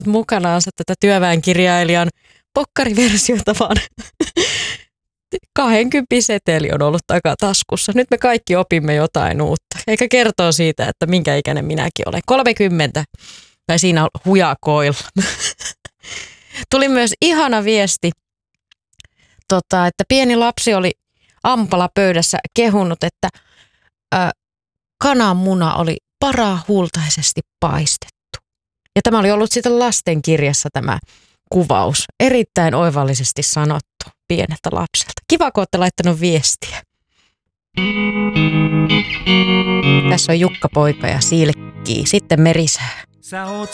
mukanaansa tätä työväenkirjailijan pokkariversiota, vaan 20 seteli on ollut takataskussa. Nyt me kaikki opimme jotain uutta. Eikä kertoo siitä, että minkä ikäinen minäkin olen. 30. Tai siinä hujakoilla. Tuli myös ihana viesti, että pieni lapsi oli ampalapöydässä kehunut, että kananmuna oli parahultaisesti paistettu. Ja tämä oli ollut sitten lastenkirjassa tämä kuvaus. Erittäin oivallisesti sanottu pieneltä lapselta. Kiva, kun olette laittanut viestiä. Tässä on Jukka poika ja silkkii. Sitten merisää.